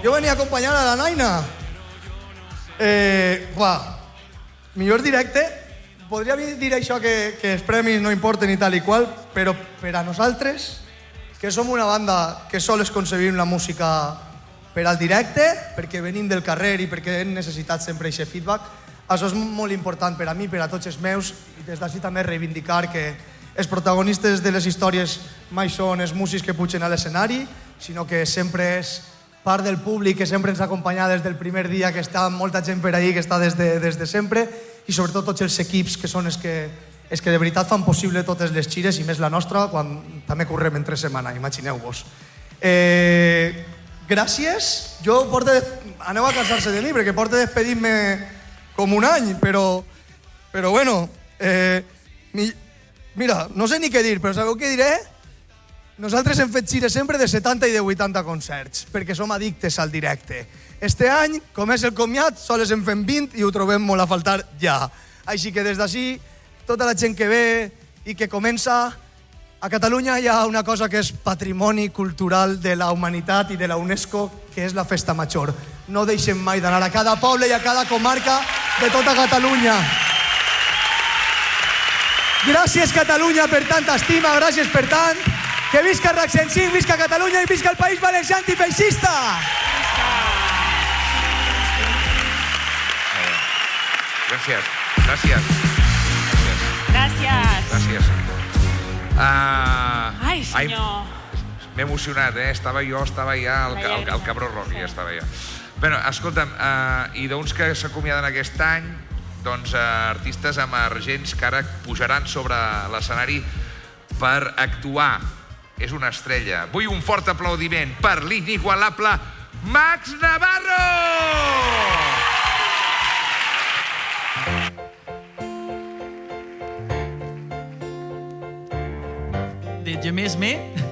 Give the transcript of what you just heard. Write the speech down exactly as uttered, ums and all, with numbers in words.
Jo venia acompanyant a la Naina. Eh, uah, millor directe. Podria dir això que, que els premis no importen i tal i qual, però per a nosaltres, que som una banda que sols concebim la música per al directe, perquè venim del carrer i perquè hem necessitat sempre aquest feedback, això és molt important per a mi, per a tots els meus, i des d'ací també reivindicar que els protagonistes de les històries mai són els músics que pugen a l'escenari, sinó que sempre és part del públic que sempre ens acompanya des del primer dia, que està molta gent per ahí, que està des de, des de sempre, i sobretot tots els equips que són els que, els que de veritat fan possible totes les xires, i més la nostra, quan també correm entre setmana, imagineu-vos. Eh, gràcies. Jo porto... Aneu a cansar-se de mi, perquè porto despedint-me com un any, però... Però bueno... Eh, mi, mira, no sé ni què dir, però sabeu què diré? Nosaltres hem fet xires sempre de setanta i de vuitanta concerts, perquè som addictes al directe. Este any, com és el comiat, sols en fem vint i ho trobem molt a faltar ja. Així que des d'ací, tota la gent que ve i que comença... A Catalunya hi ha una cosa que és patrimoni cultural de la humanitat i de la UNESCO, que és la Festa Major. No deixem mai d'anar a cada poble i a cada comarca de tota Catalunya. Gràcies, Catalunya, per tanta estima, gràcies per tant. Que visca RAC cent cinc, visca Catalunya i visca el País Valencià antifeixista! Gràcies, gràcies. Gràcies. Gràcies. Uh, Ai, senyor. M'he emocionat, eh? Estava jo, estava ja al, al, al Cabró Rock, ja estava ja. Bé, escolta'm, uh, i d'uns que s'acomiaden aquest any, doncs uh, artistes emergents que ara pujaran sobre l'escenari per actuar. És una estrella. Vull un fort aplaudiment per l'inigualable Max Navarro! Did you miss me?